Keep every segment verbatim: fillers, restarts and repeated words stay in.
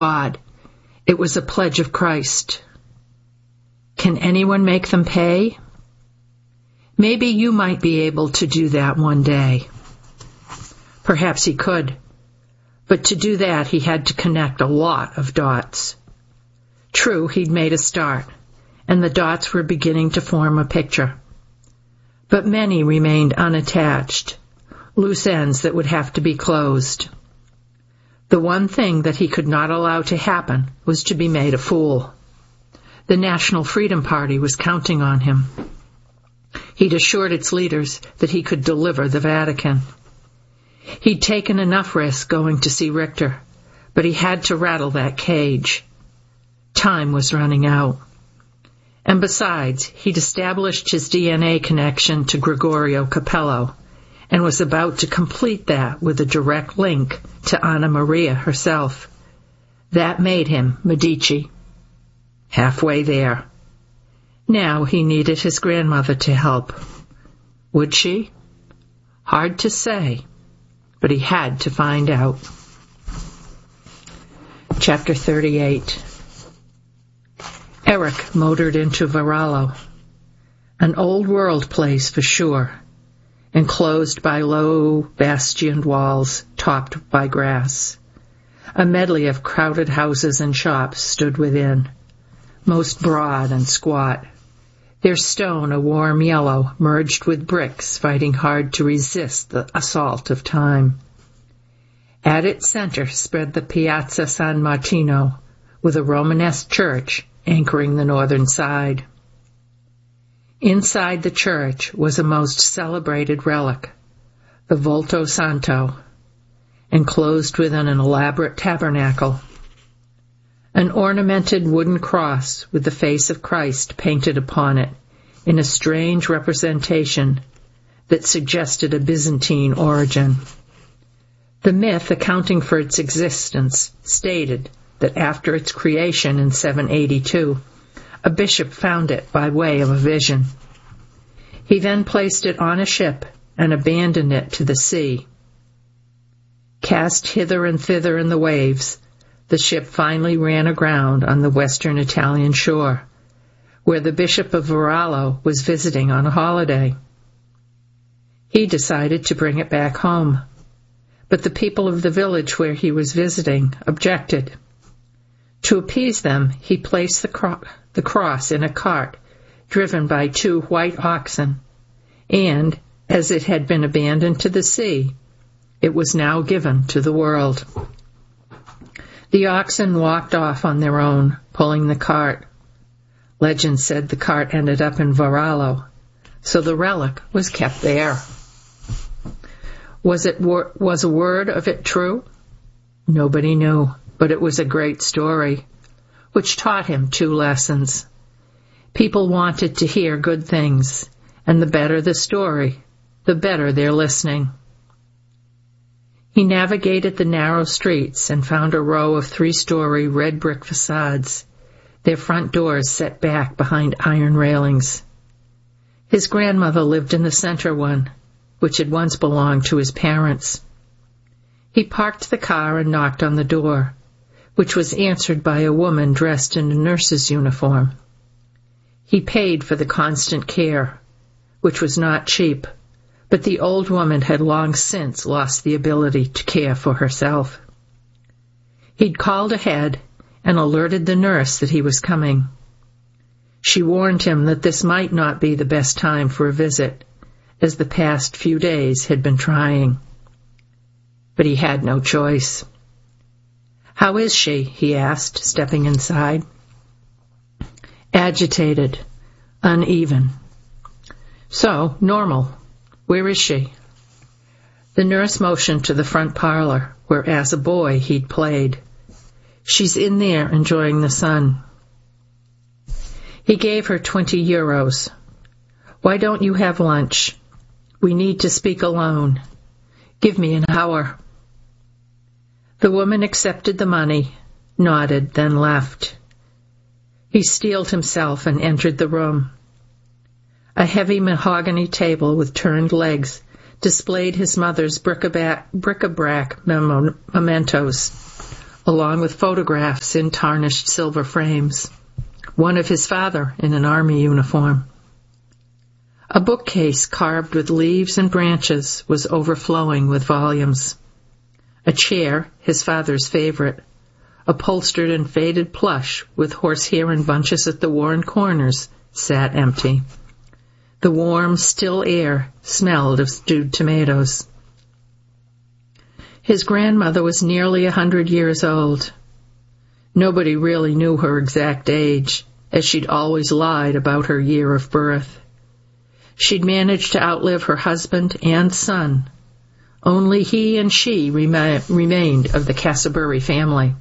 God. It was a pledge of Christ. Can anyone make them pay? Maybe you might be able to do that one day. Perhaps he could. But to do that, he had to connect a lot of dots. True, he'd made a start, and the dots were beginning to form a picture. But many remained unattached, loose ends that would have to be closed. The one thing that he could not allow to happen was to be made a fool. The National Freedom Party was counting on him. He'd assured its leaders that he could deliver the Vatican. He'd taken enough risk going to see Richter, but he had to rattle that cage. Time was running out. And besides, he'd established his D N A connection to Gregorio Capello, and was about to complete that with a direct link to Anna Maria herself. That made him Medici. Halfway there. Now he needed his grandmother to help. Would she? Hard to say, but he had to find out. Chapter thirty-eight. Eric motored into Varallo, an old-world place for sure, enclosed by low, bastioned walls topped by grass. A medley of crowded houses and shops stood within, most broad and squat, their stone a warm yellow merged with bricks fighting hard to resist the assault of time. At its center spread the Piazza San Martino, with a Romanesque church anchoring the northern side. Inside the church was a most celebrated relic, the Volto Santo, enclosed within an elaborate tabernacle. An ornamented wooden cross with the face of Christ painted upon it in a strange representation that suggested a Byzantine origin. The myth accounting for its existence stated that after its creation in seven eighty-two, a bishop found it by way of a vision. He then placed it on a ship and abandoned it to the sea. Cast hither and thither in the waves, the ship finally ran aground on the western Italian shore, where the Bishop of Varallo was visiting on a holiday. He decided to bring it back home, but the people of the village where he was visiting objected. To appease them, he placed the, cro- the cross in a cart driven by two white oxen, and, as it had been abandoned to the sea, it was now given to the world. The oxen walked off on their own, pulling the cart. Legend said the cart ended up in Varallo, so the relic was kept there. Was it wor- was a word of it true? Nobody knew, but it was a great story, which taught him two lessons. People wanted to hear good things, and the better the story, the better their listening. He navigated the narrow streets and found a row of three-story red brick facades, their front doors set back behind iron railings. His grandmother lived in the center one, which had once belonged to his parents. He parked the car and knocked on the door, which was answered by a woman dressed in a nurse's uniform. He paid for the constant care, which was not cheap, but the old woman had long since lost the ability to care for herself. He'd called ahead and alerted the nurse that he was coming. She warned him that this might not be the best time for a visit, as the past few days had been trying. But he had no choice. "How is she?" he asked, stepping inside. "Agitated, uneven." "So, normal. Where is she?" The nurse motioned to the front parlor, where as a boy he'd played. "She's in there enjoying the sun." He gave her twenty euros. "Why don't you have lunch? We need to speak alone. Give me an hour." The woman accepted the money, nodded, then left. He steeled himself and entered the room. A heavy mahogany table with turned legs displayed his mother's bric-a-brac, bric-a-brac memo- mementos, a along with photographs in tarnished silver frames, one of his father in an army uniform. A bookcase carved with leaves and branches was overflowing with volumes. A chair, his father's favorite, upholstered in faded plush with horsehair in bunches at the worn corners, sat empty. The warm, still air smelled of stewed tomatoes. His grandmother was nearly a hundred years old. Nobody really knew her exact age, as she'd always lied about her year of birth. She'd managed to outlive her husband and son. Only he and she rema- remained of the Casabury family.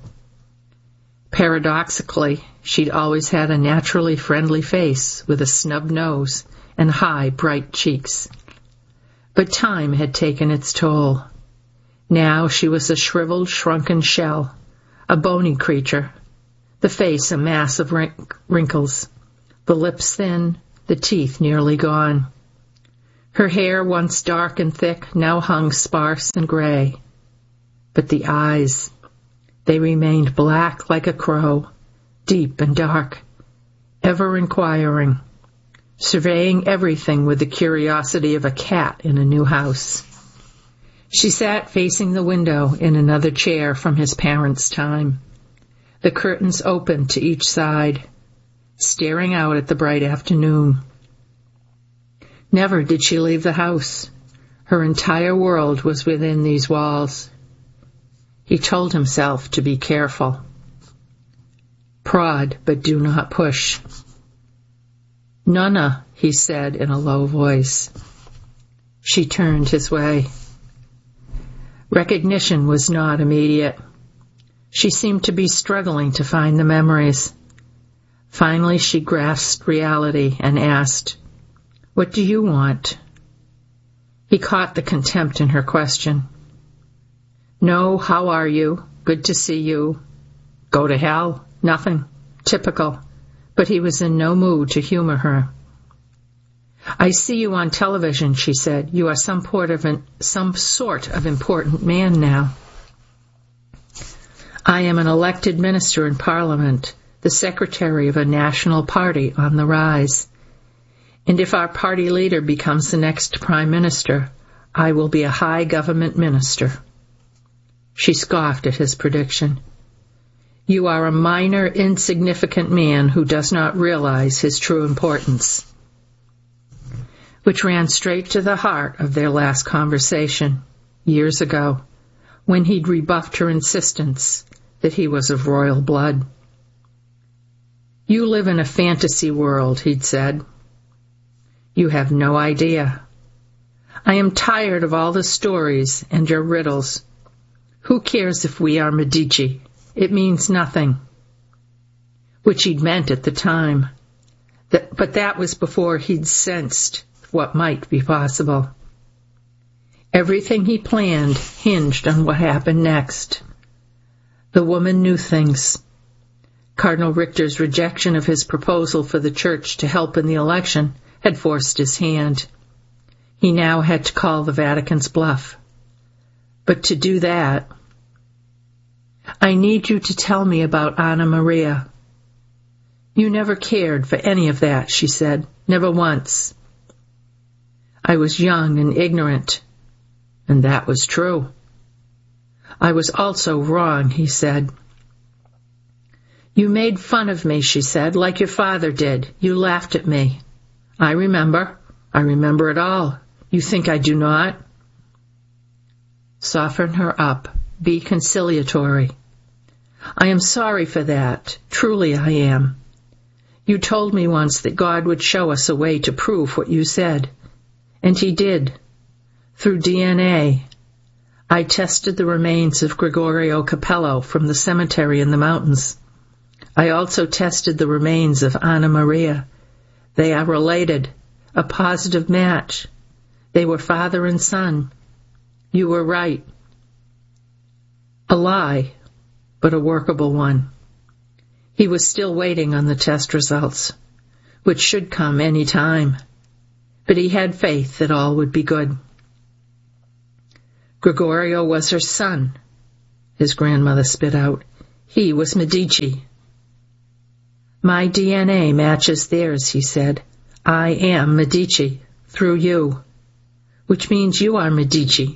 Paradoxically, she'd always had a naturally friendly face with a snub nose and high, bright cheeks. But time had taken its toll. Now she was a shriveled, shrunken shell, a bony creature, the face a mass of wrink- wrinkles, the lips thin, the teeth nearly gone. Her hair, once dark and thick, now hung sparse and gray. But the eyes, they remained black like a crow, deep and dark, ever inquiring, surveying everything with the curiosity of a cat in a new house. She sat facing the window in another chair from his parents' time, the curtains open to each side, staring out at the bright afternoon. Never did she leave the house. Her entire world was within these walls. He told himself to be careful. Prod, but do not push. Nonna, he said in a low voice. She turned his way. Recognition was not immediate. She seemed to be struggling to find the memories. Finally, she grasped reality and asked, "What do you want?" He caught the contempt in her question. "No, how are you? Good to see you." "Go to hell." "Nothing." Typical. But he was in no mood to humor her. "I see you on television," she said. "You are some, port of an, some sort of important man now." "I am an elected minister in Parliament, the secretary of a national party on the rise. And if our party leader becomes the next prime minister, I will be a high government minister." She scoffed at his prediction. "You are a minor, insignificant man who does not realize his true importance." Which ran straight to the heart of their last conversation, years ago, when he'd rebuffed her insistence that he was of royal blood. "You live in a fantasy world," he'd said. "You have no idea. I am tired of all the stories and your riddles. Who cares if we are Medici? It means nothing." Which he'd meant at the time. That, but that was before he'd sensed what might be possible. Everything he planned hinged on what happened next. The woman knew things. Cardinal Richter's rejection of his proposal for the church to help in the election had forced his hand. He now had to call the Vatican's bluff. But to do that, "I need you to tell me about Anna Maria." "You never cared for any of that," she said. "Never once." "I was young and ignorant." And that was true. "I was also wrong," he said. "You made fun of me," she said, "like your father did. You laughed at me." "I remember. I remember it all. You think I do not?" Soften her up. Be conciliatory. "I am sorry for that. Truly I am. You told me once that God would show us a way to prove what you said. And he did. Through D N A. I tested the remains of Gregorio Capello from the cemetery in the mountains. I also tested the remains of Anna Maria. They are related. A positive match. They were father and son. You were right. A lie, but a workable one." He was still waiting on the test results, which should come any time, but he had faith that all would be good. Gregorio was her son, his grandmother spit out. He was Medici. My D N A matches theirs, he said. I am Medici, through you, which means you are Medici.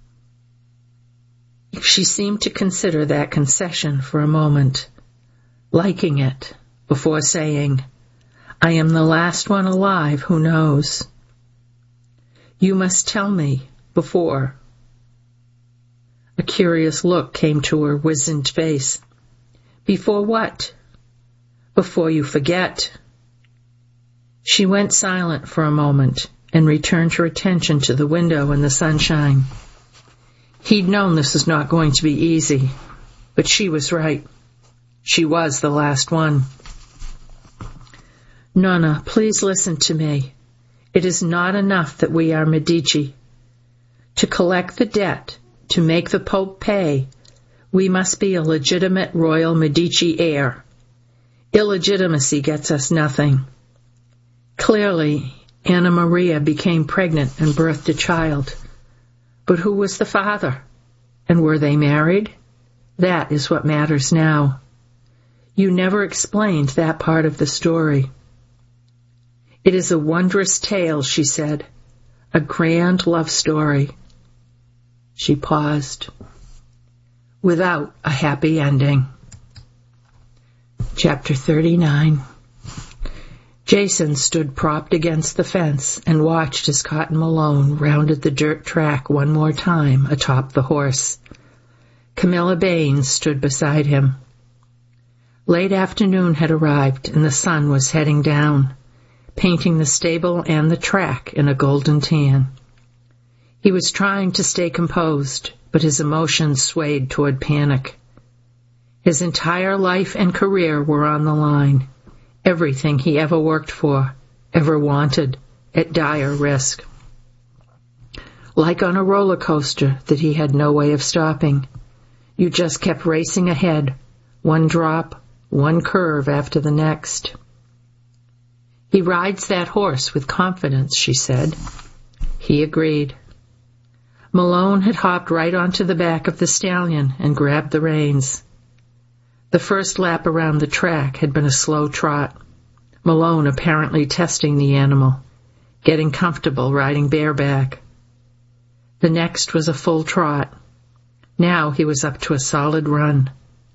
She seemed to consider that concession for a moment, liking it, before saying, I am the last one alive who knows. You must tell me before. A curious look came to her wizened face. Before what? Before you forget. She went silent for a moment and returned her attention to the window and the sunshine. He'd known this was not going to be easy, but she was right. She was the last one. Nonna, please listen to me. It is not enough that we are Medici. To collect the debt, to make the Pope pay, we must be a legitimate royal Medici heir. Illegitimacy gets us nothing. Clearly, Anna Maria became pregnant and birthed a child. But who was the father? And were they married? That is what matters now. You never explained that part of the story. It is a wondrous tale, she said. A grand love story. She paused. Without a happy ending. Chapter thirty-nine. Jason stood propped against the fence and watched as Cotton Malone rounded the dirt track one more time atop the horse. Camilla Baines stood beside him. Late afternoon had arrived and the sun was heading down, painting the stable and the track in a golden tan. He was trying to stay composed, but his emotions swayed toward panic. His entire life and career were on the line. Everything he ever worked for, ever wanted, at dire risk. Like on a roller coaster that he had no way of stopping, you just kept racing ahead, one drop, one curve after the next. He rides that horse with confidence, she said. He agreed. Malone had hopped right onto the back of the stallion and grabbed the reins. The first lap around the track had been a slow trot, Malone apparently testing the animal, getting comfortable riding bareback. The next was a full trot. Now he was up to a solid run.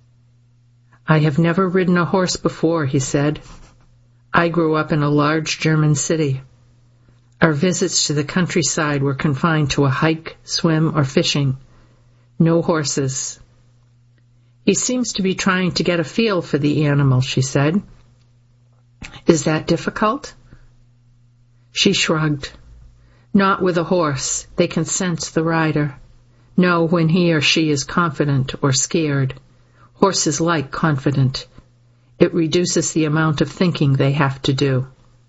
I have never ridden a horse before, he said. I grew up in a large German city. Our visits to the countryside were confined to a hike, swim, or fishing. No horses. He seems to be trying to get a feel for the animal, she said. Is that difficult? She shrugged. Not with a horse. They can sense the rider. Know when he or she is confident or scared. Horses like confident. It reduces the amount of thinking they have to do.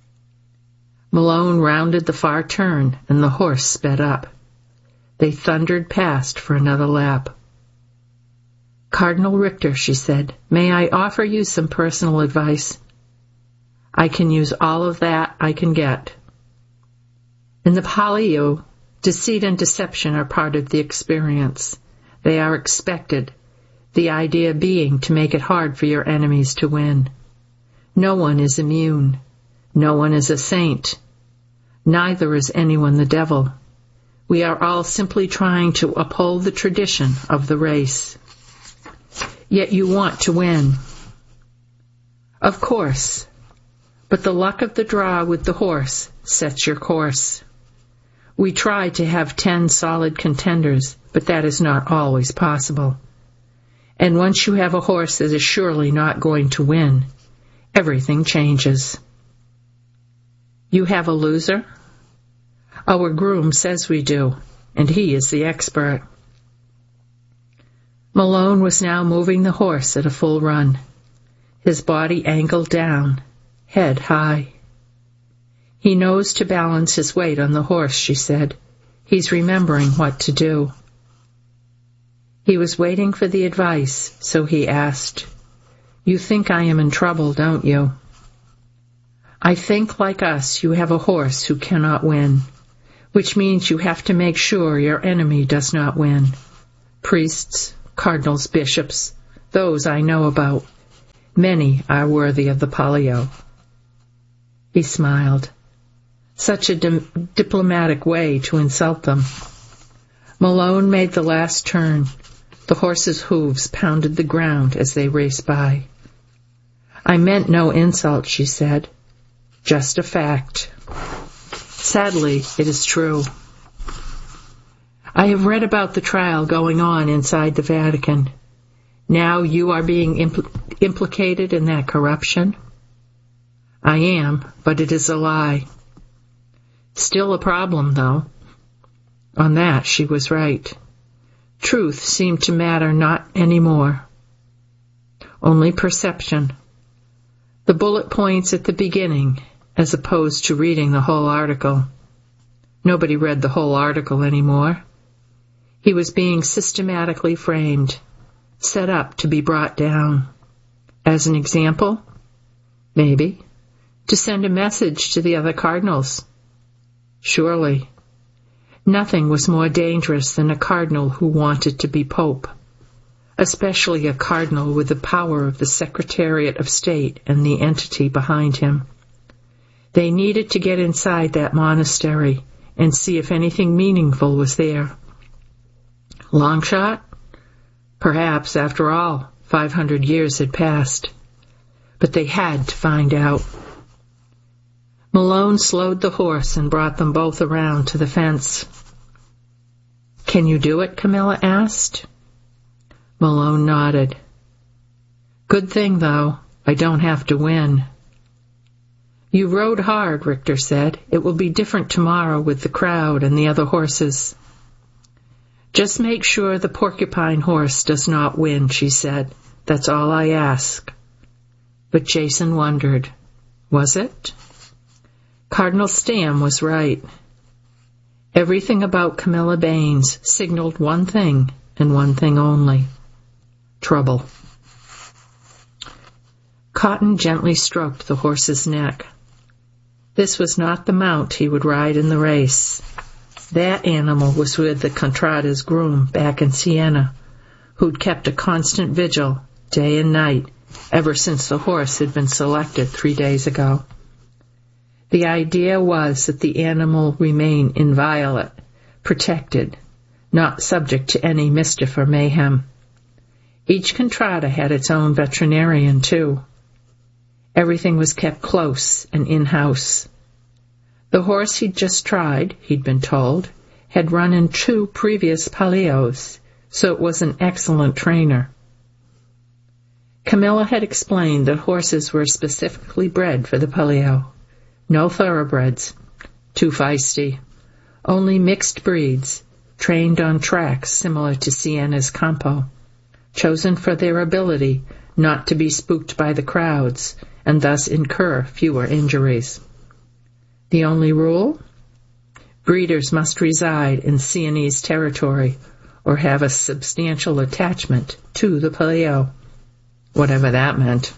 Malone rounded the far turn and the horse sped up. They thundered past for another lap. Cardinal Richter, she said, may I offer you some personal advice? I can use all of that I can get. In the Palio, deceit and deception are part of the experience. They are expected, the idea being to make it hard for your enemies to win. No one is immune. No one is a saint. Neither is anyone the devil. We are all simply trying to uphold the tradition of the race. Yet you want to win. Of course, but the luck of the draw with the horse sets your course. We try to have ten solid contenders, but that is not always possible. And once you have a horse that is surely not going to win, everything changes. You have a loser? Our groom says we do, and he is the expert. Malone was now moving the horse at a full run, his body angled down, head high. He knows to balance his weight on the horse, she said. He's remembering what to do. He was waiting for the advice, so he asked, You think I am in trouble, don't you? I think, like us, you have a horse who cannot win, which means you have to make sure your enemy does not win. Priests, cardinals, bishops, those I know about. Many are worthy of the Palio." He smiled. Such a di- diplomatic way to insult them. Malone made the last turn. The horses' hooves pounded the ground as they raced by. "I meant no insult," she said. "Just a fact. Sadly, it is true. I have read about the trial going on inside the Vatican. Now you are being impl- implicated in that corruption?" "I am, but it is a lie." "Still a problem, though." On that she was right. Truth seemed to matter not anymore. Only perception. The bullet points at the beginning, as opposed to reading the whole article. Nobody read the whole article anymore. He was being systematically framed, set up to be brought down. As an example? Maybe. To send a message to the other cardinals? Surely. Nothing was more dangerous than a cardinal who wanted to be pope, especially a cardinal with the power of the Secretariat of State and the entity behind him. They needed to get inside that monastery and see if anything meaningful was there. Long shot? Perhaps, after all, five hundred years had passed. But they had to find out. Malone slowed the horse and brought them both around to the fence. "Can you do it?" Camilla asked. Malone nodded. "Good thing, though, I don't have to win." "You rode hard," Richter said. "It will be different tomorrow with the crowd and the other horses." "Just make sure the porcupine horse does not win," she said. "That's all I ask." But Jason wondered, was it? Cardinal Stam was right. Everything about Camilla Baines signaled one thing and one thing only: trouble. Cotton gently stroked the horse's neck. This was not the mount he would ride in the race. That animal was with the Contrada's groom back in Siena, who'd kept a constant vigil, day and night, ever since the horse had been selected three days ago. The idea was that the animal remain inviolate, protected, not subject to any mischief or mayhem. Each Contrada had its own veterinarian, too. Everything was kept close and in-house. The horse he'd just tried, he'd been told, had run in two previous Palios, so it was an excellent trainer. Camilla had explained that horses were specifically bred for the Palio. No thoroughbreds, too feisty. Only mixed breeds, trained on tracks similar to Siena's Campo, chosen for their ability not to be spooked by the crowds and thus incur fewer injuries. The only rule? Breeders must reside in Sienese territory or have a substantial attachment to the Palio, whatever that meant.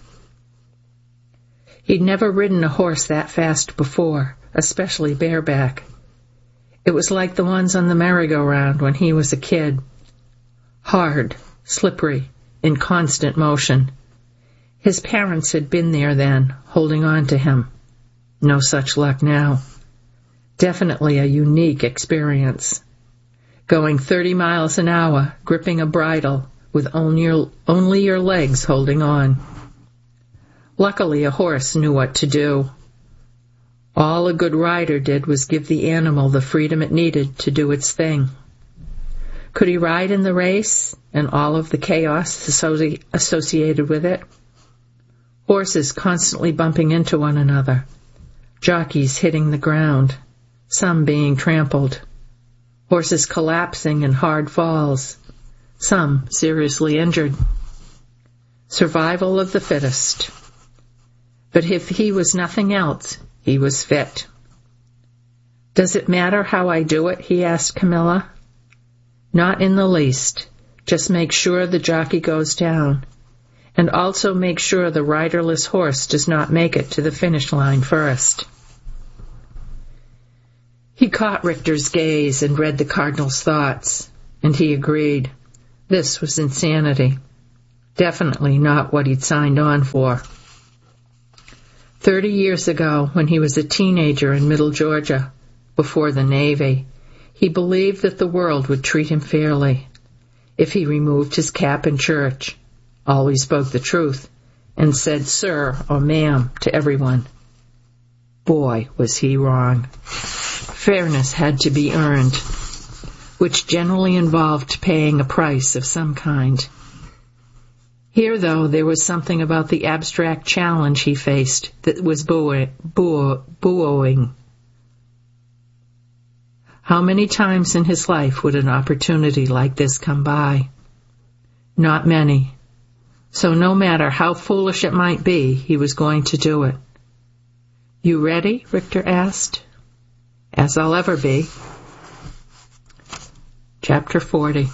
He'd never ridden a horse that fast before, especially bareback. It was like the ones on the merry-go-round when he was a kid. Hard, slippery, in constant motion. His parents had been there then, holding on to him. No such luck now. Definitely a unique experience. Going thirty miles an hour, gripping a bridle, with only your, only your legs holding on. Luckily, a horse knew what to do. All a good rider did was give the animal the freedom it needed to do its thing. Could he ride in the race and all of the chaos associ- associated with it? Horses constantly bumping into one another, jockeys hitting the ground, some being trampled, horses collapsing in hard falls, some seriously injured. Survival of the fittest. But if he was nothing else, he was fit. "Does it matter how I do it?" he asked Camilla. "Not in the least. Just make sure the jockey goes down. And also make sure the riderless horse does not make it to the finish line first." He caught Richter's gaze and read the cardinal's thoughts, and he agreed. This was insanity. Definitely not what he'd signed on for. Thirty years ago, when he was a teenager in Middle Georgia, before the Navy, he believed that the world would treat him fairly if he removed his cap in church, always spoke the truth, and said sir or ma'am to everyone. Boy, was he wrong. Fairness had to be earned, which generally involved paying a price of some kind. Here, though, there was something about the abstract challenge he faced that was buoy- buoy- buoying. How many times in his life would an opportunity like this come by? Not many. So no matter how foolish it might be, he was going to do it. You ready? Richter asked. As I'll ever be. Chapter forty.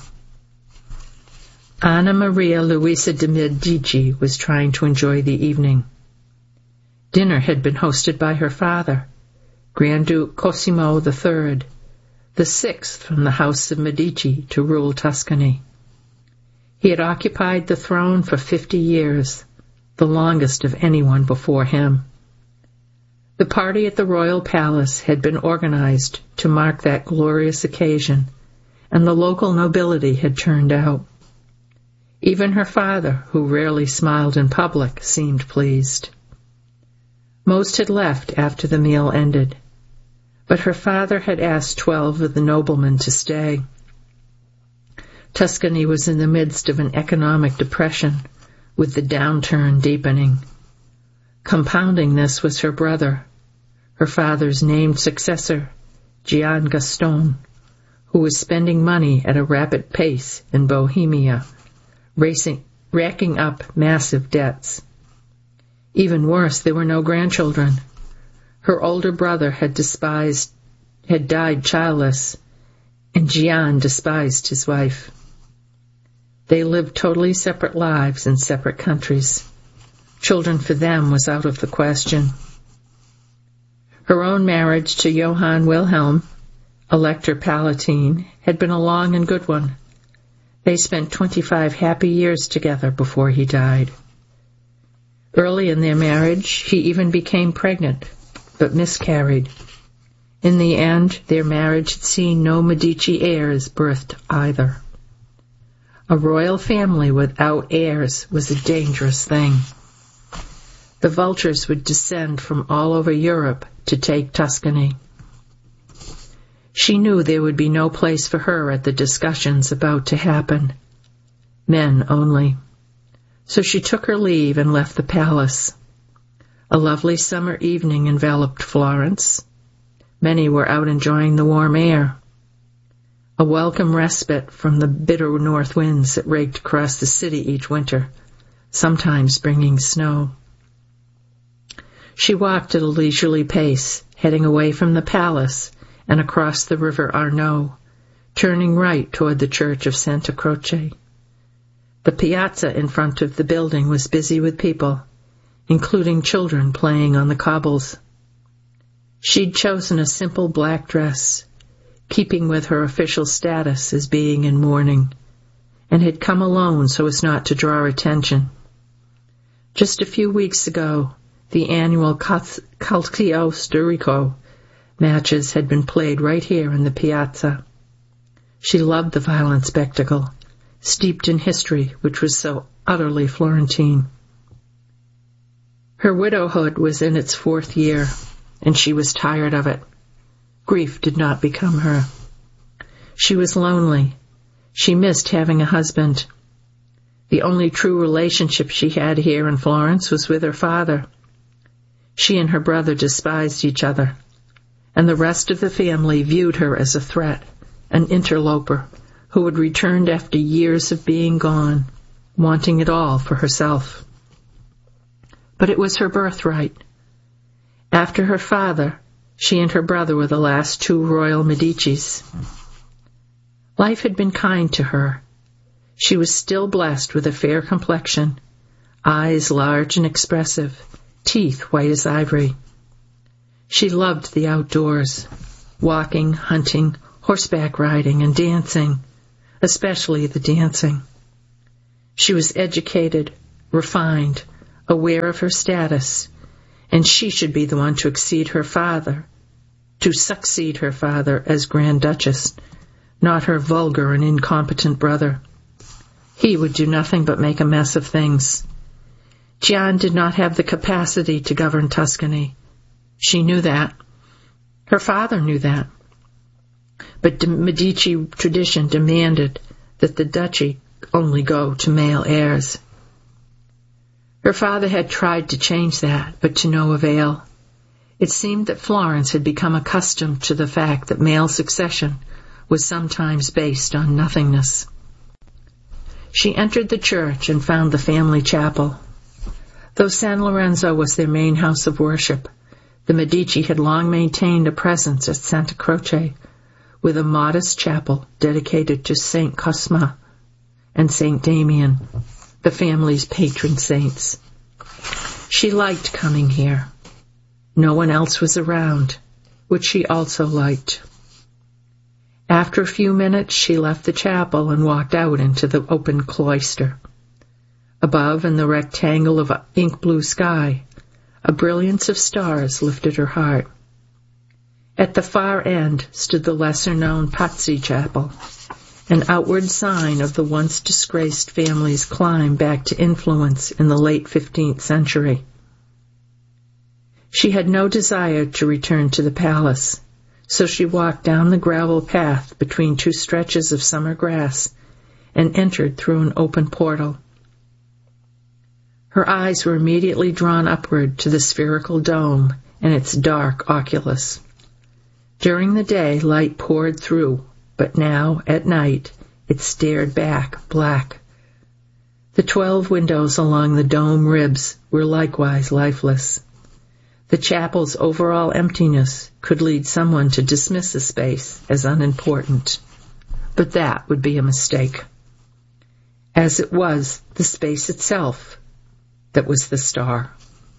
Anna Maria Luisa de Medici was trying to enjoy the evening. Dinner had been hosted by her father, Grand Duke Cosimo the Third, the sixth from the House of Medici to rule Tuscany. He had occupied the throne for fifty years, the longest of anyone before him. The party at the royal palace had been organized to mark that glorious occasion, and the local nobility had turned out. Even her father, who rarely smiled in public, seemed pleased. Most had left after the meal ended, but her father had asked twelve of the noblemen to stay. Tuscany was in the midst of an economic depression, with the downturn deepening. Compounding this was her brother, her father's named successor, Gian Gaston, who was spending money at a rapid pace in Bohemia, racing, racking up massive debts. Even worse, there were no grandchildren. Her older brother had despised, had died childless, and Gian despised his wife. They lived totally separate lives in separate countries. Children for them was out of the question. Her own marriage to Johann Wilhelm, Elector Palatine, had been a long and good one. They spent twenty-five happy years together before he died. Early in their marriage, he even became pregnant, but miscarried. In the end, their marriage had seen no Medici heirs birthed either. A royal family without heirs was a dangerous thing. The vultures would descend from all over Europe to take Tuscany. She knew there would be no place for her at the discussions about to happen. Men only. So she took her leave and left the palace. A lovely summer evening enveloped Florence. Many were out enjoying the warm air. A welcome respite from the bitter north winds that raked across the city each winter, sometimes bringing snow. She walked at a leisurely pace, heading away from the palace and across the river Arno, turning right toward the church of Santa Croce. The piazza in front of the building was busy with people, including children playing on the cobbles. She'd chosen a simple black dress, keeping with her official status as being in mourning, and had come alone so as not to draw attention. Just a few weeks ago, the annual Calcio Storico matches had been played right here in the piazza. She loved the violent spectacle, steeped in history which was so utterly Florentine. Her widowhood was in its fourth year, and she was tired of it. Grief did not become her. She was lonely. She missed having a husband. The only true relationship she had here in Florence was with her father. She and her brother despised each other, and the rest of the family viewed her as a threat, an interloper who had returned after years of being gone, wanting it all for herself. But it was her birthright. After her father, she and her brother were the last two royal Medicis. Life had been kind to her. She was still blessed with a fair complexion, eyes large and expressive, teeth white as ivory. She loved the outdoors, walking, hunting, horseback riding, and dancing, especially the dancing. She was educated, refined, aware of her status, and she should be the one to exceed her father, to succeed her father as Grand Duchess, not her vulgar and incompetent brother. He would do nothing but make a mess of things. Gian did not have the capacity to govern Tuscany. She knew that. Her father knew that. But the Medici tradition demanded that the duchy only go to male heirs. Her father had tried to change that, but to no avail. It seemed that Florence had become accustomed to the fact that male succession was sometimes based on nothingness. She entered the church and found the family chapel. Though San Lorenzo was their main house of worship, the Medici had long maintained a presence at Santa Croce, with a modest chapel dedicated to Saint Cosma and Saint Damian, the family's patron saints. She liked coming here. No one else was around, which she also liked. After a few minutes, she left the chapel and walked out into the open cloister. Above, in the rectangle of ink-blue sky, a brilliance of stars lifted her heart. At the far end stood the lesser-known Pazzi Chapel, an outward sign of the once disgraced family's climb back to influence in the late fifteenth century. She had no desire to return to the palace, so she walked down the gravel path between two stretches of summer grass and entered through an open portal. Her eyes were immediately drawn upward to the spherical dome and its dark oculus. During the day, light poured through, but now, at night, it stared back, black. The twelve windows along the dome ribs were likewise lifeless. The chapel's overall emptiness could lead someone to dismiss the space as unimportant, but that would be a mistake. As it was, the space itself that was the star.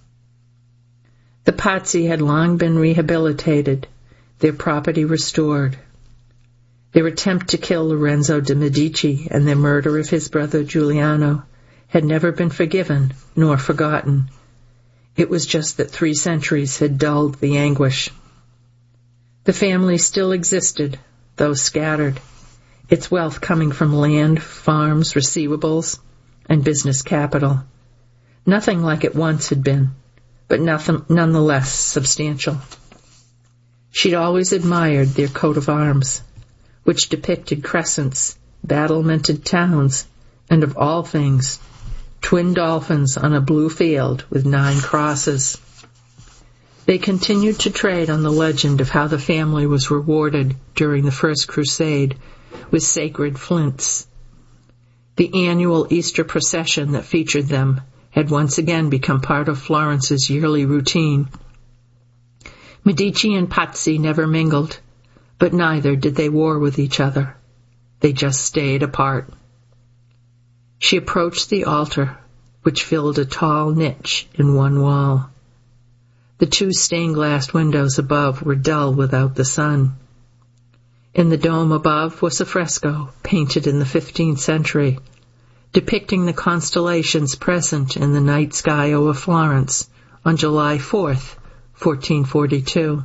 The Pazzi had long been rehabilitated, their property restored. Their attempt to kill Lorenzo de' Medici and their murder of his brother Giuliano had never been forgiven nor forgotten. It was just that three centuries had dulled the anguish. The family still existed, though scattered, its wealth coming from land, farms, receivables, and business capital. Nothing like it once had been, but nothing, nonetheless substantial. She'd always admired their coat of arms, which depicted crescents, battlemented towns, and of all things, twin dolphins on a blue field with nine crosses. They continued to trade on the legend of how the family was rewarded during the First Crusade with sacred flints. The annual Easter procession that featured them had once again become part of Florence's yearly routine. Medici and Pazzi never mingled, but neither did they war with each other. They just stayed apart. She approached the altar, which filled a tall niche in one wall. The two stained-glass windows above were dull without the sun. In the dome above was a fresco painted in the fifteenth century, depicting the constellations present in the night sky over Florence on July fourth, fourteen forty-two.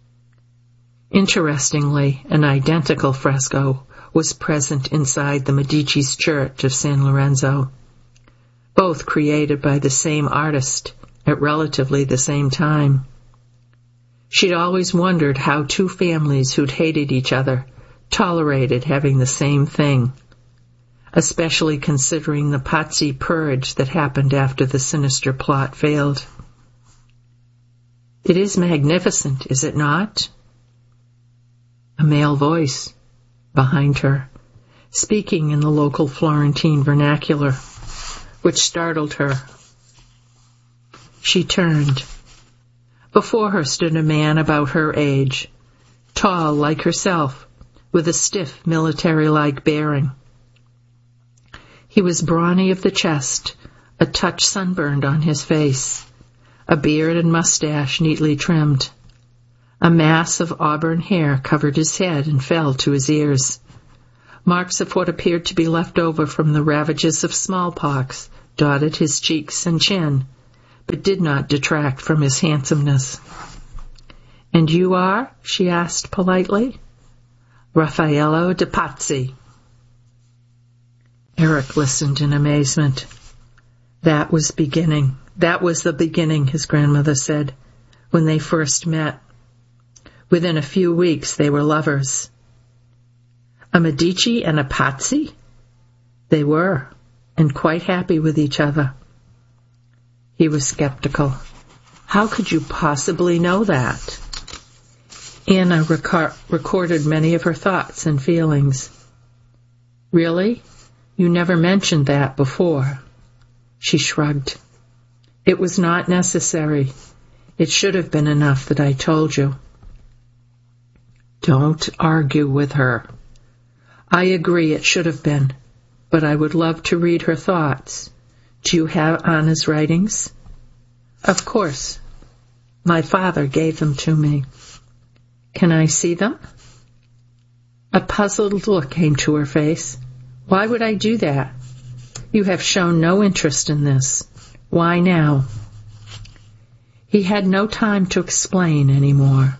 Interestingly, an identical fresco was present inside the Medici's church of San Lorenzo, both created by the same artist at relatively the same time. She'd always wondered how two families who'd hated each other tolerated having the same thing, especially considering the Pazzi purge that happened after the sinister plot failed. "It is magnificent, is it not?" A male voice behind her, speaking in the local Florentine vernacular, which startled her. She turned. Before her stood a man about her age, tall like herself, with a stiff military-like bearing. He was brawny of the chest, a touch sunburned on his face, a beard and mustache neatly trimmed. A mass of auburn hair covered his head and fell to his ears. Marks of what appeared to be left over from the ravages of smallpox dotted his cheeks and chin, but did not detract from his handsomeness. "And you are?" she asked politely. "Raffaello de Pazzi." Eric listened in amazement. That was beginning. That was the beginning, his grandmother said, when they first met. Within a few weeks they were lovers. A Medici and a Pazzi? They were, and quite happy with each other. He was skeptical. How could you possibly know that? Anna rec- recorded many of her thoughts and feelings. Really? You never mentioned that before. She shrugged. It was not necessary. It should have been enough that I told you. Don't argue with her. I agree it should have been, but I would love to read her thoughts. Do you have Anna's writings? Of course. My father gave them to me. Can I see them? A puzzled look came to her face. Why would I do that? You have shown no interest in this. Why now? He had no time to explain any more.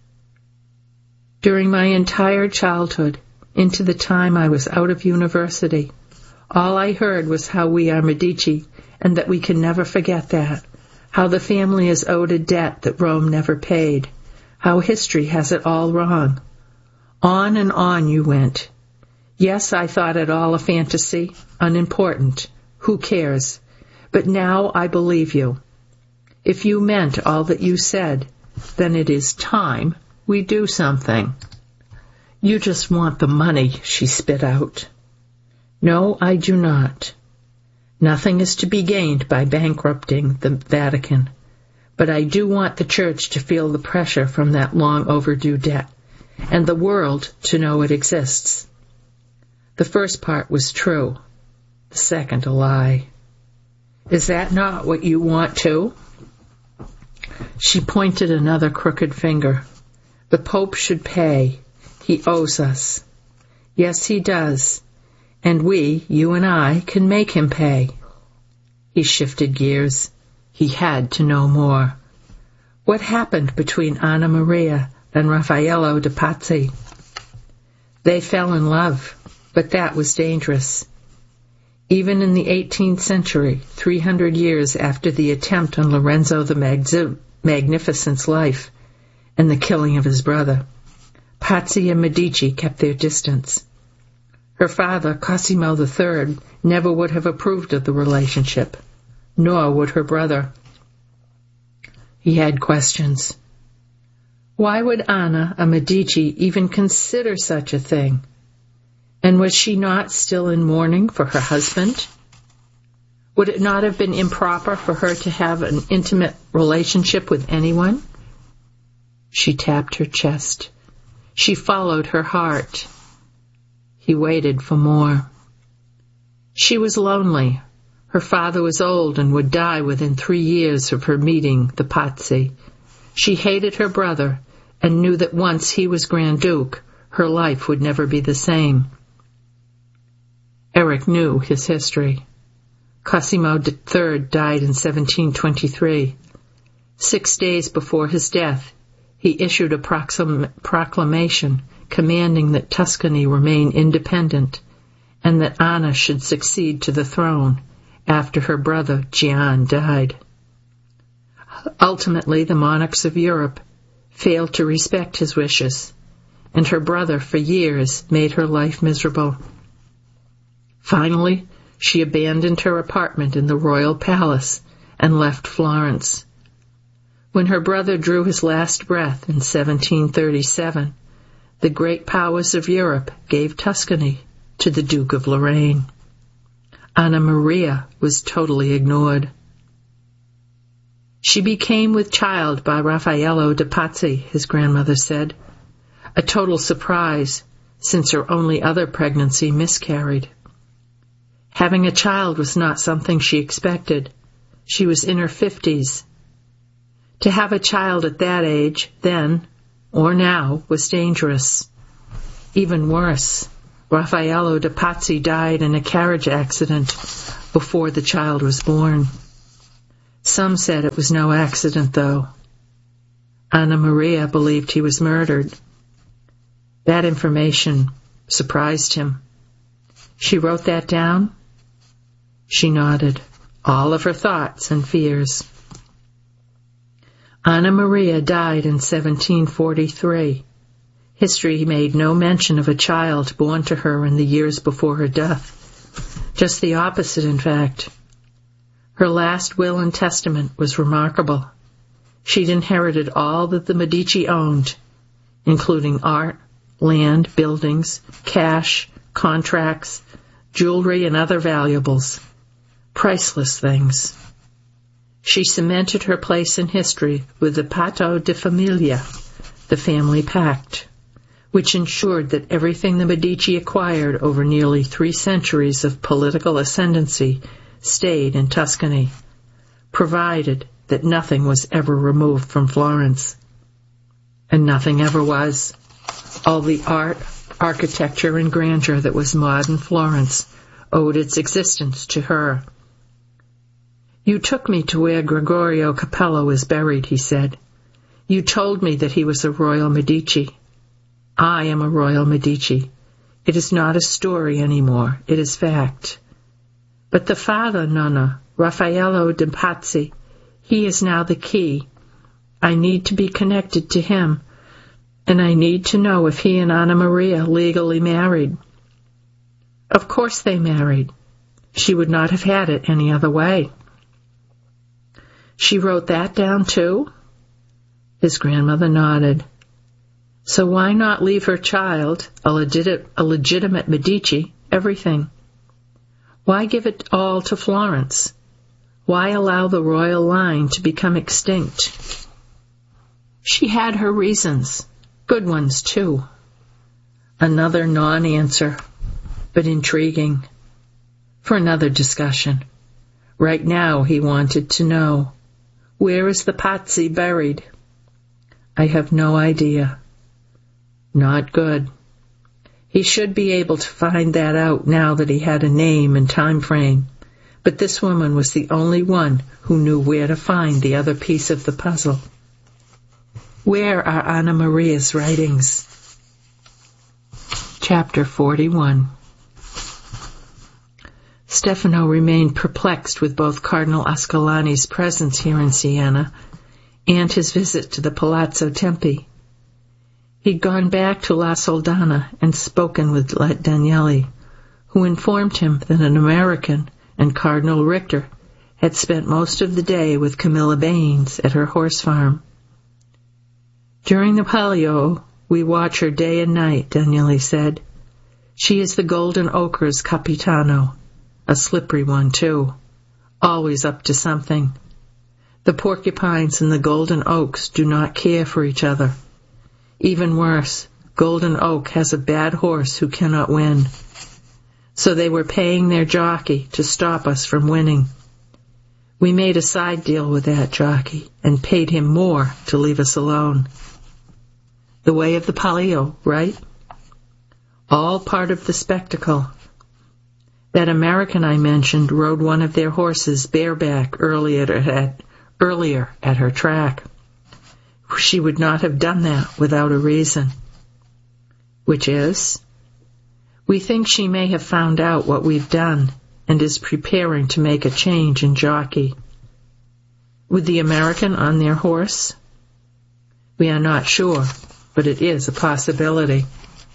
During my entire childhood, into the time I was out of university, all I heard was how we are Medici, and that we can never forget that, how the family is owed a debt that Rome never paid, how history has it all wrong. On and on you went. Yes, I thought it all a fantasy, unimportant. Who cares? But now I believe you. If you meant all that you said, then it is time we do something. You just want the money, she spit out. No, I do not. Nothing is to be gained by bankrupting the Vatican, but I do want the Church to feel the pressure from that long overdue debt, and the world to know it exists. The first part was true, the second a lie. Is that not what you want too? She pointed another crooked finger. The Pope should pay. He owes us. Yes, he does. And we, you and I, can make him pay. He shifted gears. He had to know more. What happened between Anna Maria and Raffaello de Pazzi? They fell in love, but that was dangerous. Even in the eighteenth century, three hundred years after the attempt on Lorenzo the Mag- Magnificent's life and the killing of his brother, Pazzi and Medici kept their distance. Her father, Cosimo the Third, never would have approved of the relationship, nor would her brother. He had questions. Why would Anna, a Medici, even consider such a thing? And was she not still in mourning for her husband? Would it not have been improper for her to have an intimate relationship with anyone? She tapped her chest. She followed her heart. He waited for more. She was lonely. Her father was old and would die within three years of her meeting the Pazzi. She hated her brother and knew that once he was Grand Duke, her life would never be the same. Eric knew his history. Cosimo the Third died in seventeen twenty-three. Six days before his death, he issued a proxim- proclamation commanding that Tuscany remain independent and that Anna should succeed to the throne after her brother Gian died. Ultimately, the monarchs of Europe failed to respect his wishes, and her brother for years made her life miserable. Finally, she abandoned her apartment in the royal palace and left Florence. When her brother drew his last breath in seventeen thirty-seven, the great powers of Europe gave Tuscany to the Duke of Lorraine. Anna Maria was totally ignored. She became with child by Raffaello de Pazzi, his grandmother said. A total surprise, since her only other pregnancy miscarried. Having a child was not something she expected. She was in her fifties. To have a child at that age, then, or now, was dangerous. Even worse, Raffaello de Pazzi died in a carriage accident before the child was born. Some said it was no accident, though. Anna Maria believed he was murdered. That information surprised him. She wrote that down? She nodded, all of her thoughts and fears. Anna Maria died in seventeen forty-three. History made no mention of a child born to her in the years before her death. Just the opposite, in fact. Her last will and testament was remarkable. She'd inherited all that the Medici owned, including art, land, buildings, cash, contracts, jewelry, and other valuables. Priceless things. She cemented her place in history with the Patto di Famiglia, the family pact, which ensured that everything the Medici acquired over nearly three centuries of political ascendancy stayed in Tuscany, provided that nothing was ever removed from Florence. And nothing ever was. All the art, architecture, and grandeur that was modern Florence owed its existence to her. You took me to where Gregorio Capello is buried, he said. You told me that he was a royal Medici. I am a royal Medici. It is not a story anymore. It is fact. But the father, Nonna, Raffaello de Pazzi, he is now the key. I need to be connected to him, and I need to know if he and Anna Maria legally married. Of course they married. She would not have had it any other way. She wrote that down too? His grandmother nodded. So why not leave her child, a, legit- a legitimate Medici, everything? Why give it all to Florence? Why allow the royal line to become extinct? She had her reasons, good ones too. Another non-answer, but intriguing. For another discussion. Right now he wanted to know, where is the Pazzi buried? I have no idea. Not good. He should be able to find that out now that he had a name and time frame. But this woman was the only one who knew where to find the other piece of the puzzle. Where are Anna Maria's writings? Chapter forty-one. Stefano remained perplexed with both Cardinal Ascolani's presence here in Siena and his visit to the Palazzo Tempi. He'd gone back to La Soldana and spoken with Danieli, who informed him that an American and Cardinal Richter had spent most of the day with Camilla Baines at her horse farm. During the Palio, we watch her day and night, Danieli said. She is the Golden Ochre's Capitano, a slippery one, too, always up to something. The porcupines and the golden oaks do not care for each other. Even worse, Golden Oak has a bad horse who cannot win. So they were paying their jockey to stop us from winning. We made a side deal with that jockey and paid him more to leave us alone. The way of the Palio, right? All part of the spectacle. That American I mentioned rode one of their horses bareback earlier at, earlier at her track. She would not have done that without a reason. Which is? We think she may have found out what we've done and is preparing to make a change in jockey. With the American on their horse? We are not sure, but it is a possibility.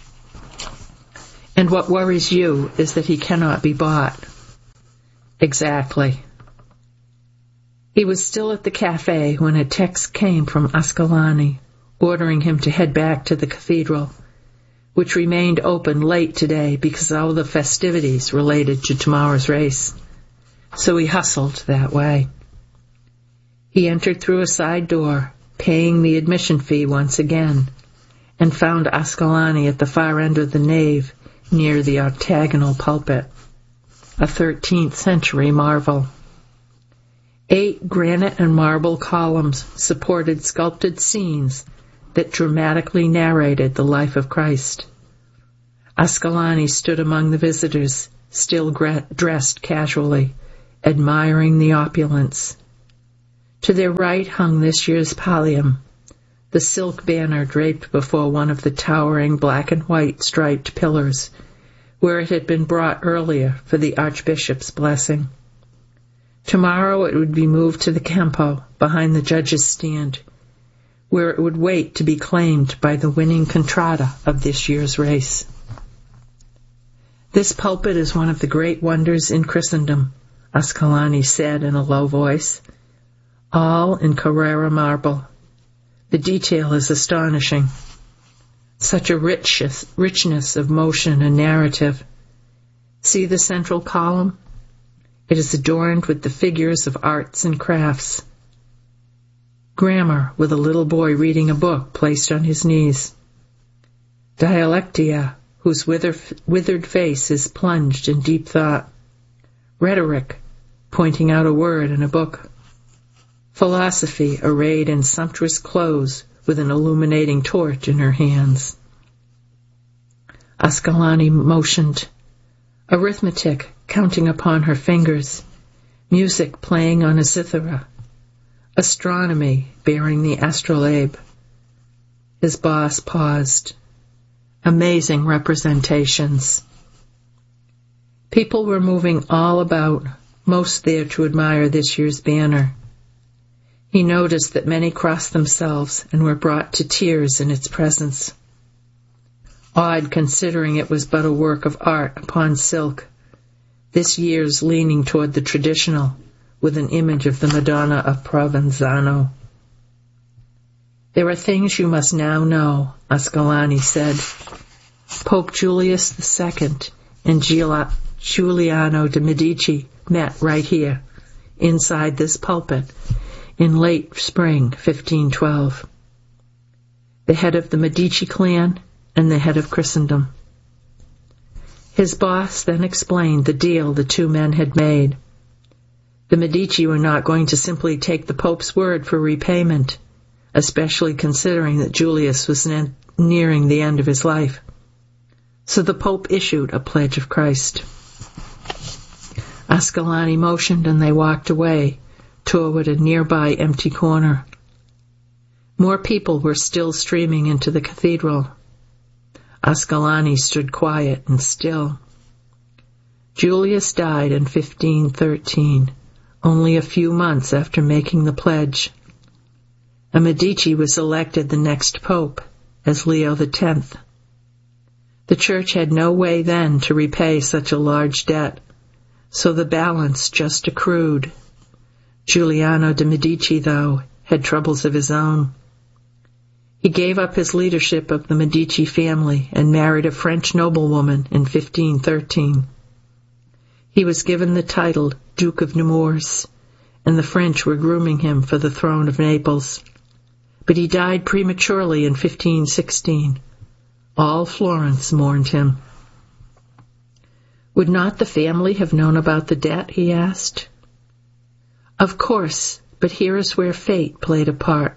And what worries you is that he cannot be bought. Exactly. He was still at the cafe when a text came from Ascolani, ordering him to head back to the cathedral, which remained open late today because of all the festivities related to tomorrow's race. So he hustled that way. He entered through a side door, paying the admission fee once again, and found Ascolani at the far end of the nave near the octagonal pulpit, a thirteenth century marvel. Eight granite and marble columns supported sculpted scenes that dramatically narrated the life of Christ. Ascalani stood among the visitors, still dressed casually, admiring the opulence. To their right hung this year's pallium, the silk banner draped before one of the towering black and white striped pillars, where it had been brought earlier for the Archbishop's blessing. Tomorrow it would be moved to the Campo, behind the judge's stand, where it would wait to be claimed by the winning contrada of this year's race. "This pulpit is one of the great wonders in Christendom," Ascalani said in a low voice, "all in Carrara marble. The detail is astonishing. Such a richness, richness of motion and narrative. See the central column? It is adorned with the figures of arts and crafts. Grammar, with a little boy reading a book placed on his knees. Dialectia, whose wither, withered face is plunged in deep thought. Rhetoric, pointing out a word in a book. Philosophy, arrayed in sumptuous clothes, with an illuminating torch in her hands." Ascalani motioned. Arithmetic, counting upon her fingers. Music playing on a zithara. Astronomy, bearing the astrolabe. His boss paused. Amazing representations. People were moving all about, most there to admire this year's banner. He noticed that many crossed themselves and were brought to tears in its presence. Odd, considering it was but a work of art upon silk, this year's leaning toward the traditional, with an image of the Madonna of Provenzano. "There are things you must now know," Ascalani said. "Pope Julius the Second and Giuliano de' Medici met right here, inside this pulpit, in late spring fifteen twelve. The head of the Medici clan and the head of Christendom." His boss then explained the deal the two men had made. The Medici were not going to simply take the Pope's word for repayment, especially considering that Julius was ne- nearing the end of his life. So the Pope issued a pledge of Christ. Ascalani motioned and they walked away toward a nearby empty corner. More people were still streaming into the cathedral. Ascalani stood quiet and still. Julius died in fifteen thirteen, only a few months after making the pledge. A Medici was elected the next pope as Leo the Tenth. The church had no way then to repay such a large debt, so the balance just accrued. Giuliano de' Medici, though, had troubles of his own. He gave up his leadership of the Medici family and married a French noblewoman in fifteen thirteen. He was given the title Duke of Nemours, and the French were grooming him for the throne of Naples. But he died prematurely in fifteen sixteen. All Florence mourned him. "Would not the family have known about the debt?" he asked. "Of course, but here is where fate played a part."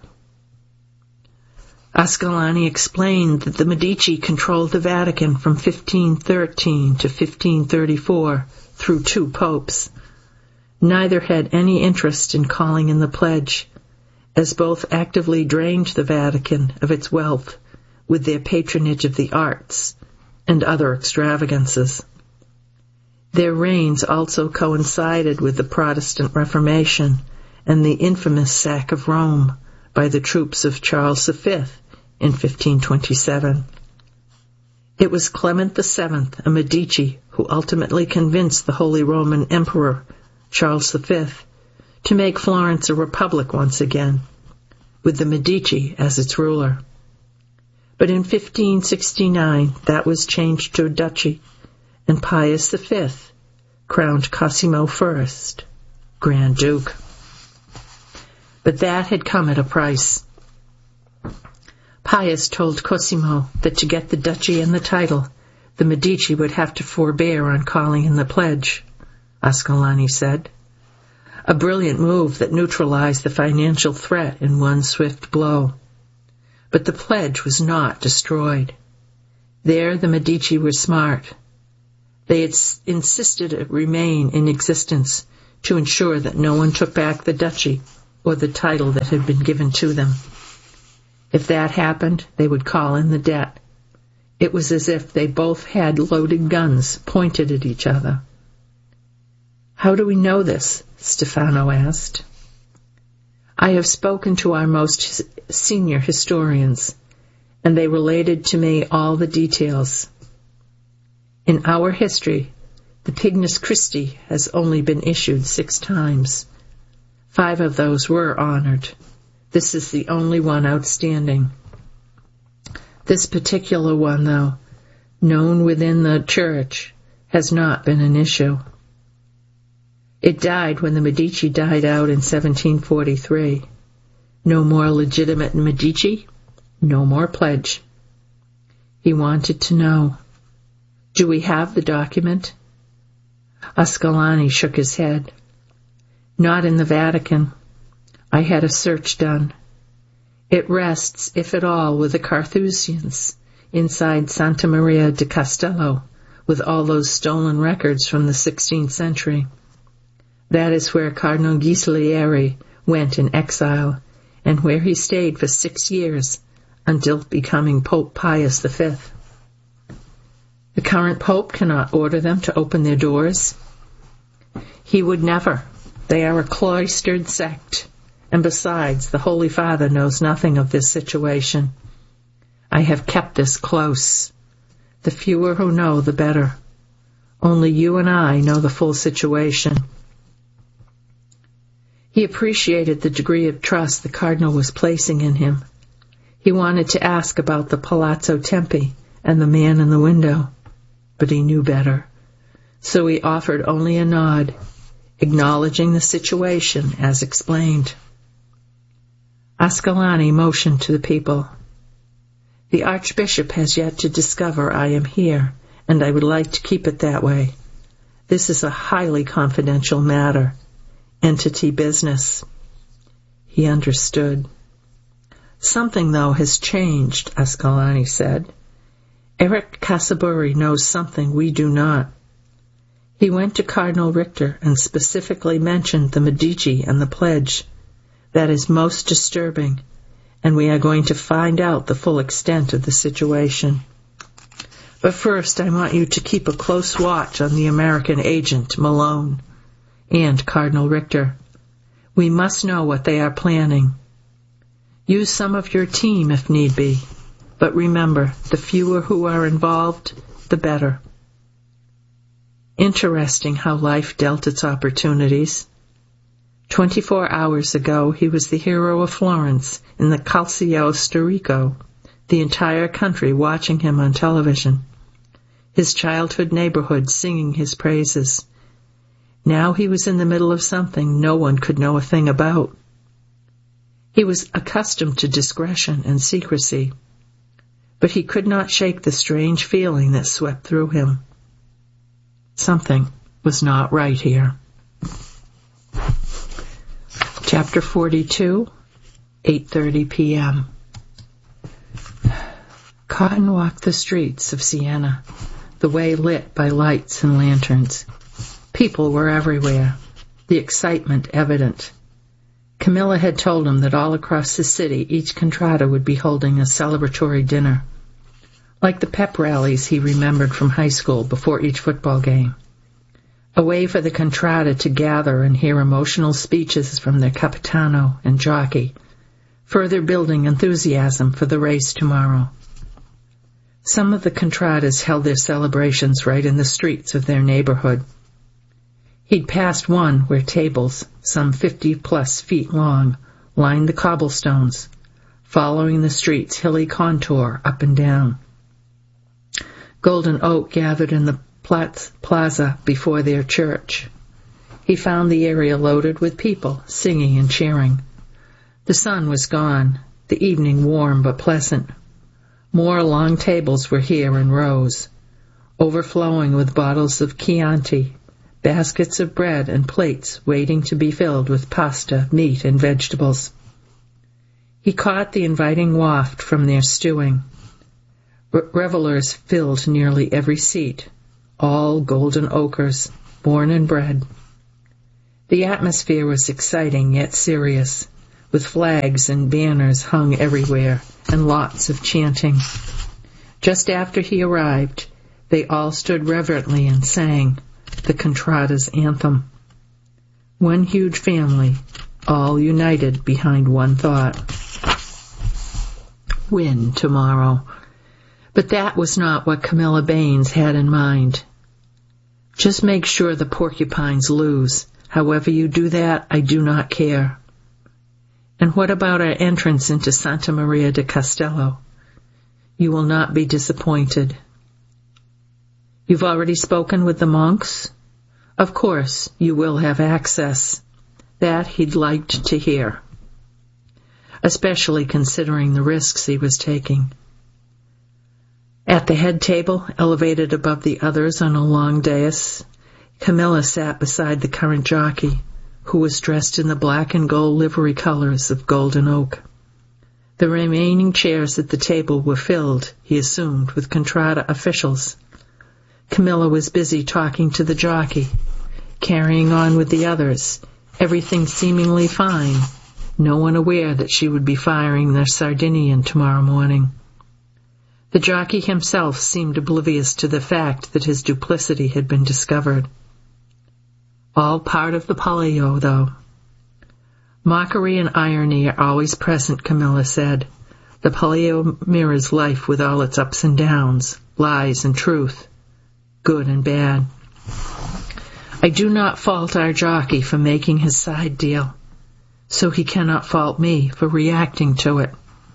Ascalani explained that the Medici controlled the Vatican from fifteen thirteen to fifteen thirty-four through two popes. Neither had any interest in calling in the pledge, as both actively drained the Vatican of its wealth with their patronage of the arts and other extravagances. Their reigns also coincided with the Protestant Reformation and the infamous sack of Rome by the troops of Charles the Fifth in fifteen twenty-seven. It was Clement the Seventh, a Medici, who ultimately convinced the Holy Roman Emperor, Charles the Fifth, to make Florence a republic once again, with the Medici as its ruler. But in fifteen sixty-nine, that was changed to a duchy, and Pius the Fifth crowned Cosimo First, Grand Duke. But that had come at a price. Pius told Cosimo that to get the duchy and the title, the Medici would have to forbear on calling in the pledge, Ascalani said. A brilliant move that neutralized the financial threat in one swift blow. But the pledge was not destroyed. There the Medici were smart. They had insisted it remain in existence to ensure that no one took back the duchy or the title that had been given to them. If that happened, they would call in the debt. It was as if they both had loaded guns pointed at each other. "How do we know this?" Stefano asked. "I have spoken to our most senior historians, and they related to me all the details. In our history, the Pignus Christi has only been issued six times. Five of those were honored. This is the only one outstanding. This particular one, though, known within the church, has not been an issue. It died when the Medici died out in seventeen forty-three. No more legitimate Medici, no more pledge." He wanted to know, "Do we have the document?" Ascalani shook his head. "Not in the Vatican. I had a search done. It rests, if at all, with the Carthusians inside Santa Maria di Castello, with all those stolen records from the sixteenth century. That is where Cardinal Ghislieri went in exile, and where he stayed for six years until becoming Pope Pius the Fifth. The current Pope cannot order them to open their doors. He would never. They are a cloistered sect, and besides, the Holy Father knows nothing of this situation. I have kept this close. The fewer who know, the better. Only you and I know the full situation." He appreciated the degree of trust the Cardinal was placing in him. He wanted to ask about the Palazzo Tempi and the man in the window, but he knew better. So he offered only a nod, acknowledging the situation as explained. Ascalani motioned to the people. "The Archbishop has yet to discover I am here, and I would like to keep it that way. This is a highly confidential matter. Entity business." He understood. "Something, though, has changed," Ascalani said. "Eric Casaburi knows something we do not. He went to Cardinal Richter and specifically mentioned the Medici and the pledge. That is most disturbing, and we are going to find out the full extent of the situation. But first, I want you to keep a close watch on the American agent, Malone, and Cardinal Richter. We must know what they are planning. Use some of your team if need be, but remember, the fewer who are involved, the better." Interesting how life dealt its opportunities. Twenty-four hours ago, he was the hero of Florence in the Calcio Storico, the entire country watching him on television, his childhood neighborhood singing his praises. Now he was in the middle of something no one could know a thing about. He was accustomed to discretion and secrecy, but he could not shake the strange feeling that swept through him. Something was not right here. Chapter forty-two, eight thirty p.m. Cotton walked the streets of Siena, the way lit by lights and lanterns. People were everywhere, the excitement evident. Camilla had told him that all across the city each contrada would be holding a celebratory dinner, like the pep rallies he remembered from high school before each football game. A way for the contrada to gather and hear emotional speeches from their capitano and jockey, further building enthusiasm for the race tomorrow. Some of the contradas held their celebrations right in the streets of their neighborhood. He'd passed one where tables, some fifty-plus feet long, lined the cobblestones, following the street's hilly contour up and down. Golden Oak gathered in the plaza before their church. He found the area loaded with people, singing and cheering. The sun was gone, the evening warm but pleasant. More long tables were here in rows, overflowing with bottles of Chianti, baskets of bread and plates waiting to be filled with pasta, meat, and vegetables. He caught the inviting waft from their stewing. Re- revelers filled nearly every seat, all golden ochres, born and bred. The atmosphere was exciting yet serious, with flags and banners hung everywhere and lots of chanting. Just after he arrived, they all stood reverently and sang the Contrada's anthem. One huge family, all united behind one thought. Win tomorrow. But that was not what Camilla Baines had in mind. Just make sure the Porcupines lose. However you do that, I do not care. And what about our entrance into Santa Maria de Castello? You will not be disappointed. You've already spoken with the monks? Of course, you will have access. That he'd liked to hear, especially considering the risks he was taking. At the head table, elevated above the others on a long dais, Camilla sat beside the current jockey, who was dressed in the black and gold livery colors of Golden Oak. The remaining chairs at the table were filled, he assumed, with Contrada officials. Camilla was busy talking to the jockey, carrying on with the others, everything seemingly fine, no one aware that she would be firing the Sardinian tomorrow morning. The jockey himself seemed oblivious to the fact that his duplicity had been discovered. All part of the Palio, though. Mockery and irony are always present, Camilla said. The Palio mirrors life with all its ups and downs, lies and truth, good and bad. I do not fault our jockey for making his side deal, so he cannot fault me for reacting to it.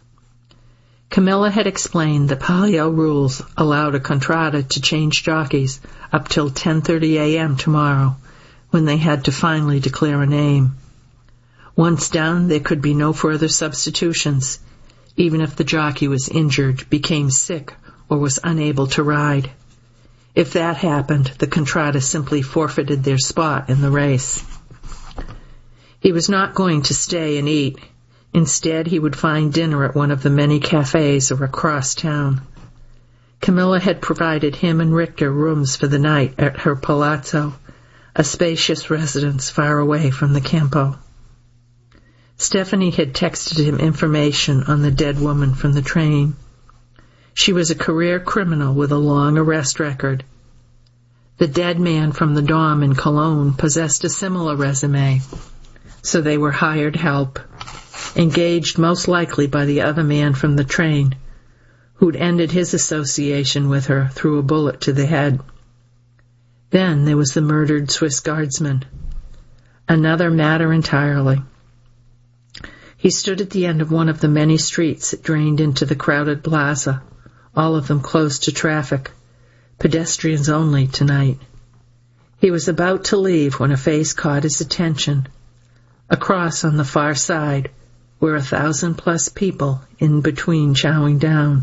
Camilla had explained the Palio rules allowed a Contrada to change jockeys up till ten thirty a.m. tomorrow, when they had to finally declare a name. Once down, there could be no further substitutions, even if the jockey was injured, became sick, or was unable to ride. If that happened, the Contrada simply forfeited their spot in the race. He was not going to stay and eat. Instead, he would find dinner at one of the many cafes across town. Camilla had provided him and Richter rooms for the night at her palazzo, a spacious residence far away from the Campo. Stephanie had texted him information on the dead woman from the train. She was a career criminal with a long arrest record. The dead man from the Dom in Cologne possessed a similar resume, so they were hired help, engaged most likely by the other man from the train, who'd ended his association with her through a bullet to the head. Then there was the murdered Swiss guardsman. Another matter entirely. He stood at the end of one of the many streets that drained into the crowded plaza, all of them closed to traffic, pedestrians only tonight. He was about to leave when a face caught his attention. Across on the far side were a thousand plus people in between chowing down.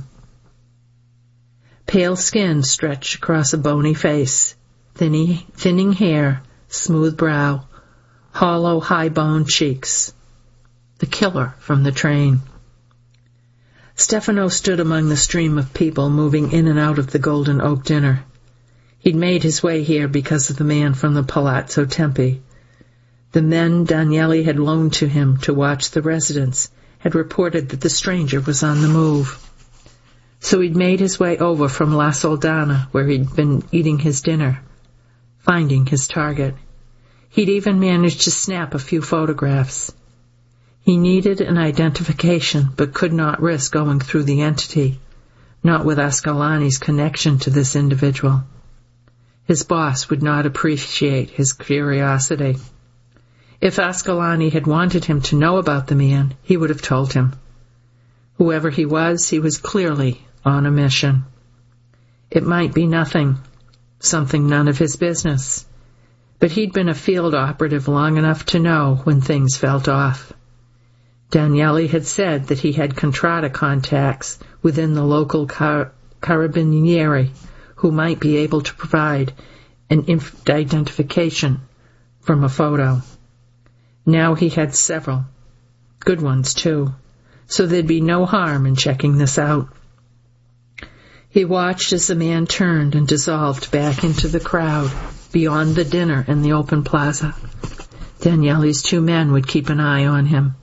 Pale skin stretched across a bony face, thinning, thinning hair, smooth brow, hollow, high-boned cheeks. The killer from the train. Stefano stood among the stream of people moving in and out of the Golden Oak dinner. He'd made his way here because of the man from the Palazzo Tempi. The men Daniele had loaned to him to watch the residents had reported that the stranger was on the move. So he'd made his way over from La Soldana, where he'd been eating his dinner, finding his target. He'd even managed to snap a few photographs. He needed an identification, but could not risk going through the entity, not with Ascalani's connection to this individual. His boss would not appreciate his curiosity. If Ascalani had wanted him to know about the man, he would have told him. Whoever he was, he was clearly on a mission. It might be nothing, something none of his business, but he'd been a field operative long enough to know when things felt off. Daniele had said that he had Contrada contacts within the local car- carabinieri who might be able to provide an inf- identification from a photo. Now he had several, good ones too, so there'd be no harm in checking this out. He watched as the man turned and dissolved back into the crowd beyond the dinner in the open plaza. Daniele's two men would keep an eye on him.